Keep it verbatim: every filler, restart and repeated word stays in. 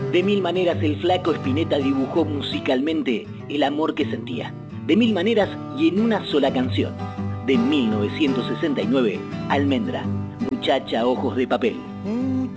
De mil maneras el flaco Spinetta dibujó musicalmente el amor que sentía. De mil maneras y en una sola canción. De mil novecientos sesenta y nueve, Almendra, muchacha ojos de papel.